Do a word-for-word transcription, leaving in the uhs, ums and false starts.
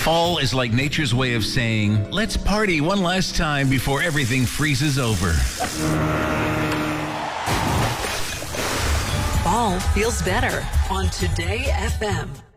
Fall is like nature's way of saying, let's party one last time before everything freezes over. Fall feels better on Today F M.